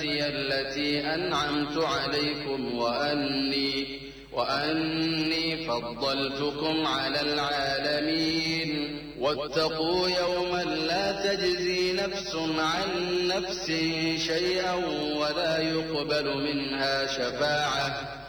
التي أنعمت عليكم وأني فضلتكم على العالمين. واتقوا يوما لا تجزي نفس عن نفس شيئا ولا يقبل منها شفاعة